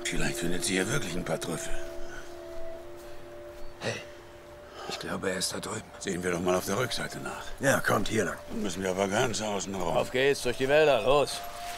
Vielleicht findet sie hier wirklich ein paar Trüffel. Hey, ich glaube, er ist da drüben. Sehen wir doch mal auf der Rückseite nach. Ja, kommt hier lang. Dann müssen wir aber ganz außen rum. Auf geht's, durch die Wälder, los.